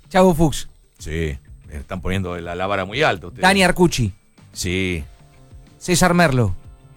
Chavo Fuchs. Sí, están poniendo la vara muy alta ustedes. Dani Arcucci. Sí. César Merlo.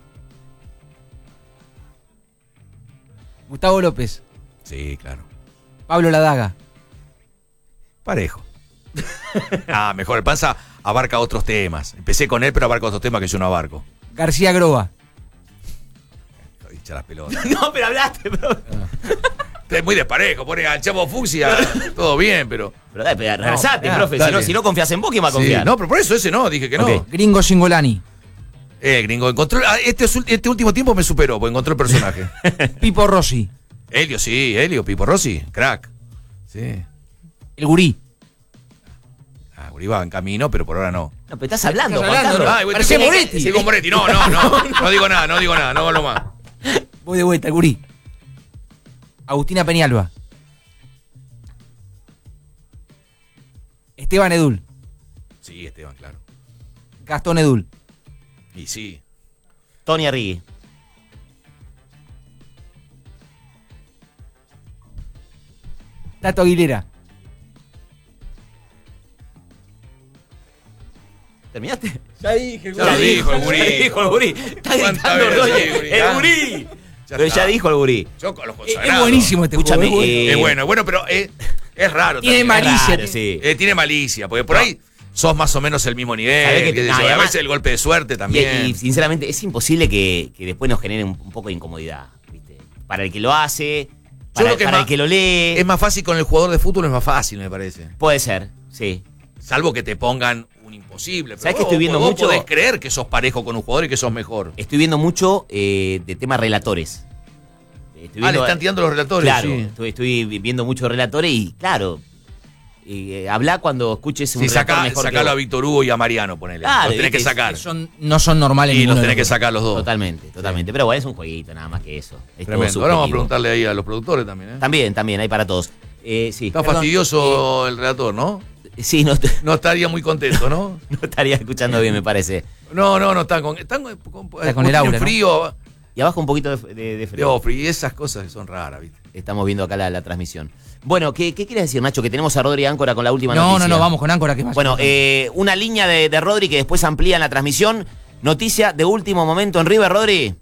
Gustavo López. Sí, claro. Pablo Ladaga. Parejo. Mejor, el Panza abarca otros temas. Empecé con él, pero abarca otros temas que yo no abarco. García Groba. Hincha las pelotas. No, pero hablaste, bro. Es muy desparejo, pone al Chavo Fucsia, todo bien, pero... Pero dale, regresate, profe. Dale. Si no confías en vos, ¿quién va a confiar? Sí, no, pero por eso ese no, dije que no. Ok. Gringo Singolani. Gringo, encontró... Este último tiempo me superó, porque encontró el personaje. Pipo Rossi. Helio, Pipo Rossi, crack. Sí. El Gurí. Gurí va en camino, pero por ahora no. No, pero estás hablando, Estás Juan hablando, Carlos. ¿no? Parecía Moretti. Sí, con Moretti. No digo nada, no hablo más. Voy de vuelta, el Gurí. Agustina Peñalba. Esteban Edul. Sí, Esteban, claro. Gastón Edul. Y sí. Tony Arrigui. Tato Aguilera. ¿Terminaste? Ya dije, Ya lo dijo el Gurí. Ya dijo el Gurí. Está ¿Cuántas gritando veces el el Gurí? ¡El Gurí! Ya Pero está. ya dijo el Gurí. Yo con los Es consagrados. buenísimo este Escúchame, juego. Es bueno. Es bueno, pero es raro. Tiene también. malicia. Claro, sí. Tiene malicia, porque por ahí sos más o menos el mismo nivel. Sabés que- qué sé no, yo, y a además- veces el golpe de suerte también. Y sinceramente es imposible que después nos genere un poco de incomodidad, ¿viste? Para el que lo hace, para creo que es el más- que lo lee. Es más fácil con el jugador de fútbol, es más fácil, me parece. Puede ser, sí. Salvo que te pongan un imposible. Pero ¿Sabés que vos- estoy viendo vos mucho? podés creer que sos parejo con un jugador y que sos mejor. Estoy viendo mucho de temas relatores. Estoy Le viendo, están tirando los relatores. claro, Sí. estoy viendo muchos relatores y claro, habla cuando escuches un Sí, relator mejor que sacalo vos. a Víctor Hugo y a Mariano, ponele. Claro, los tenés que viste, sacar. No son normales. Y ninguno los de tenés que dos. sacar los dos. Totalmente. Pero bueno, es un jueguito, nada más que eso. Es todo Tremendo. Ahora vamos a subjetivo. preguntarle ahí a los productores también. También, hay para todos. Sí. Está Perdón, fastidioso el relator, ¿no? sí, no, No estaría muy contento, ¿no? no estaría escuchando bien, me parece. No, están con Está con el tienen aura, ¿no? frío. Y abajo un poquito de De frío. Ofri, y esas cosas que son raras, ¿viste? Estamos viendo acá la transmisión. Bueno, ¿qué quieres decir, Nacho? Que tenemos a Rodri Áncora con la última No, noticia. vamos con Áncora, que es más Bueno, importante. una línea de Rodri que después amplía en la transmisión. Noticia de último momento en River, Rodri.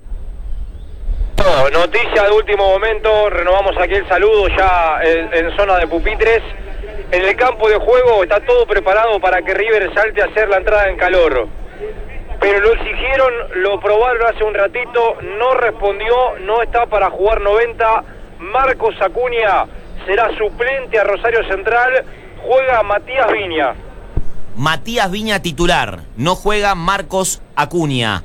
Noticia de último momento, renovamos aquí el saludo ya en zona de pupitres. En el campo de juego está todo preparado para que River salte a hacer la entrada en calor. Pero lo exigieron, lo probaron hace un ratito, no respondió, no está para jugar 90. Marcos Acuña será suplente a Rosario Central, juega Matías Viña. Matías Viña titular. No juega Marcos Acuña.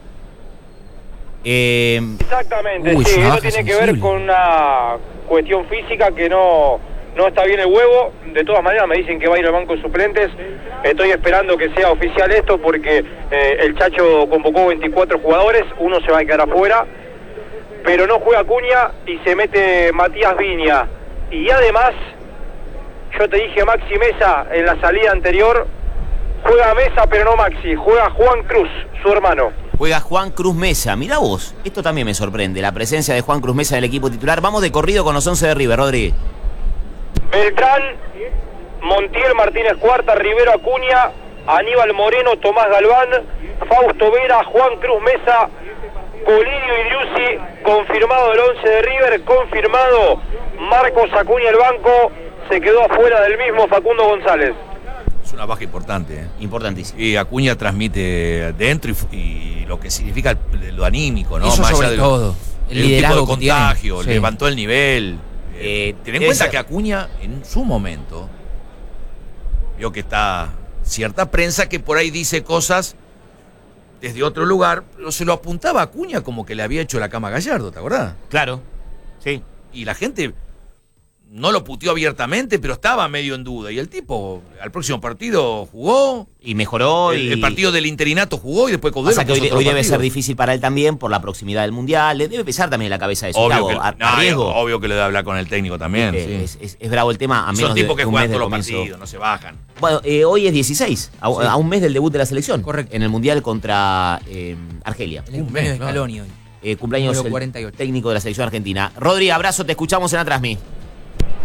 Exactamente, Uy, sí, es una eso baja tiene que ver sensible. con una cuestión física que no está bien el huevo. De todas maneras me dicen que va a ir al banco de suplentes. Estoy esperando que sea oficial esto porque el Chacho convocó 24 jugadores, uno se va a quedar afuera, pero no juega Acuña y se mete Matías Viña. Y además, yo te dije Maxi Mesa en la salida anterior, juega Mesa pero no Maxi, juega Juan Cruz, su hermano. Juega Juan Cruz Mesa. Mirá vos, esto también me sorprende, la presencia de Juan Cruz Mesa en el equipo titular. Vamos de corrido con los 11 de River, Rodri. Beltrán, Montiel, Martínez Cuarta, Rivero Acuña, Aníbal Moreno, Tomás Galván, Fausto Vera, Juan Cruz Mesa, Polidio Idriusi, confirmado el 11 de River, confirmado Marcos Acuña el banco, se quedó afuera del mismo Facundo González. Es una baja importante, ¿eh? Importantísimo. Y Acuña transmite dentro y lo que significa lo anímico, ¿no? Eso Más sobre allá de todo. El El tipo de liderazgo que tiene. contagio, Sí. levantó el nivel. Ten en debe cuenta ser- que Acuña, en su momento, vio que está cierta prensa que por ahí dice cosas desde otro lugar, pero se lo apuntaba a Acuña como que le había hecho la cama a Gallardo, ¿te acordás? Claro, sí. Y la gente no lo puteó abiertamente, pero estaba medio en duda. Y el tipo al próximo partido jugó, Y mejoró el y... partido del interinato jugó y después Caudelo Pasa que puso otro hoy debe partido. ser difícil para él también por la proximidad del Mundial. Le debe pesar también en la cabeza eso. Obvio Gustavo, que, a riesgo. obvio que le debe hablar con el técnico también. sí. Es bravo el tema, a menos Son tipos que de un juegan mes todos del los comienzo. partidos, no se bajan. Bueno, hoy es 16, a un mes del debut de la selección. Correcto. En el Mundial contra Argelia. El cumpleaños de claro. Scaloni hoy. Cumpleaños Número el 48. técnico de la selección argentina. Rodri, abrazo, te escuchamos en Atrasmi.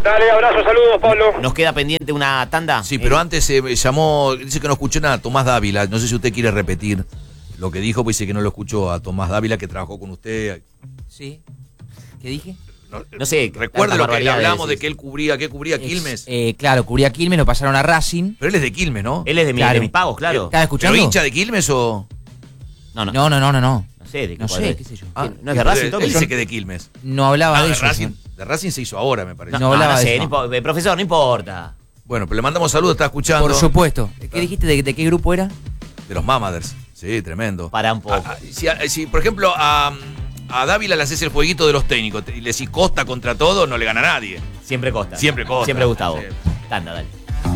Dale, abrazo, saludos, Pablo. ¿Nos queda pendiente una tanda? Sí, pero antes llamó, dice que no escuchó nada, Tomás Dávila. No sé si usted quiere repetir lo que dijo, pues dice que no lo escuchó a Tomás Dávila, que trabajó con usted. Sí. ¿Qué dije? No sé. Recuerda lo que le hablamos de de que él cubría, ¿qué cubría? Quilmes. Claro, cubría Quilmes, lo pasaron a Racing. Pero él es de Quilmes, ¿no? Él es de, Claro. de mis pagos, claro. ¿Estás escuchando? ¿Pero hincha de Quilmes o...? No. No. No sé, ¿de qué No cuadro sé, es? qué sé yo. ¿No es de Racing, Tommy? Él dice que de Quilmes. No hablaba de de eso. Racing. De Racing se hizo ahora, me parece. No hablaba de sé, eso. profesor, no importa. Bueno, pero le mandamos saludos, está escuchando. Por supuesto. ¿Qué dijiste? ¿De qué grupo era? De los Mamaders. Sí, tremendo. Para un poco. Si, por ejemplo, a Dávila le haces el jueguito de los técnicos y le decís Costa contra todo, no le gana a nadie. Siempre Costa. Siempre Costa. Siempre Gustavo. Sí. Tanda, dale.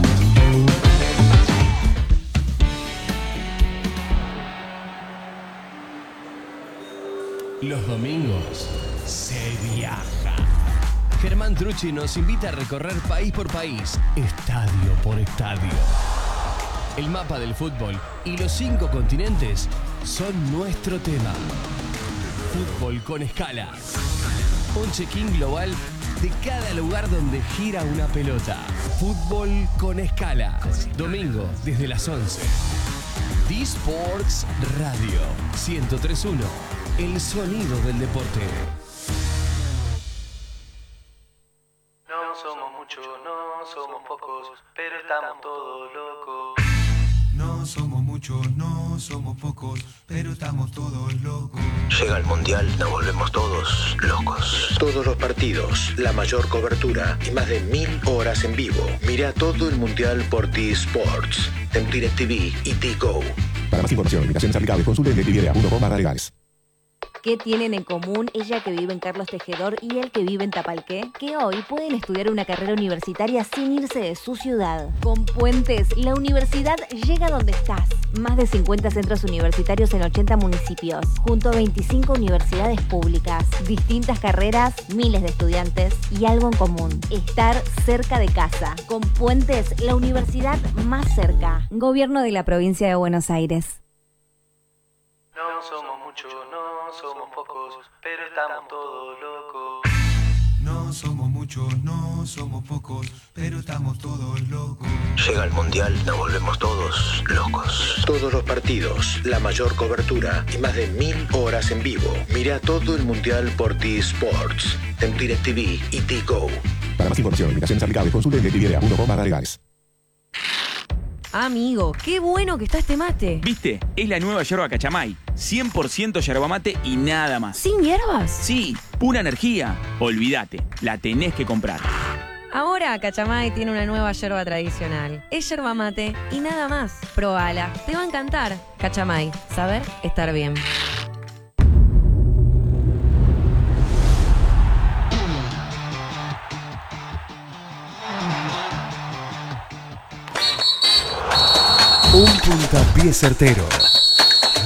Los domingos se viaja. Germán Trucci nos invita a recorrer país por país, estadio por estadio. El mapa del fútbol y los 5 continentes son nuestro tema. Fútbol con escala. Un check-in global de cada lugar donde gira una pelota. Fútbol con escala. Domingo desde las 11. D-Sports Radio 103.1. El sonido del deporte. No somos muchos, no somos pocos, pero estamos todos locos. No somos muchos, no somos pocos, pero estamos todos locos. Llega el Mundial, nos volvemos todos locos. Todos los partidos, la mayor cobertura y más de 1000 horas en vivo. Mira todo el Mundial por T-Sports, en DirecTV y T-Go. Para más información, limitaciones aplicables, consulte en DirecTV.com/legales. ¿Qué tienen en común ella que vive en Carlos Tejedor y él que vive en Tapalqué? Que hoy pueden estudiar una carrera universitaria sin irse de su ciudad. Con Puentes, la universidad llega donde estás. Más de 50 centros universitarios en 80 municipios, junto a 25 universidades públicas, distintas carreras, miles de estudiantes y algo en común: estar cerca de casa. Con Puentes, la universidad más cerca. Gobierno de la provincia de Buenos Aires. No somos muchos, no somos pocos, pero estamos todos locos. No somos muchos, no somos pocos, pero estamos todos locos. Llega el Mundial, nos volvemos todos locos. Todos los partidos, la mayor cobertura y más de 1000 horas en vivo. Mira todo el Mundial por T-Sports, en DirecTV y T-Go. Para más información, limitaciones aplicables, consulte en DirecTV.com/legales. Amigo, qué bueno que está este mate. ¿Viste? Es la nueva yerba Cachamay. 100% yerba mate y nada más. ¿Sin hierbas? Sí, pura energía. Olvídate, la tenés que comprar. Ahora Cachamay tiene una nueva yerba tradicional. Es yerba mate y nada más. Probala, te va a encantar. Cachamay, saber estar bien. Un puntapié certero.